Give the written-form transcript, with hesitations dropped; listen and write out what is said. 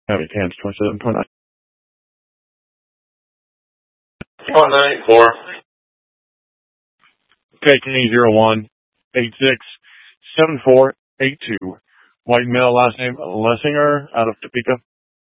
Having hands 27.9. 194. Taking 01867482. White male, last name Lessinger, out of Topeka.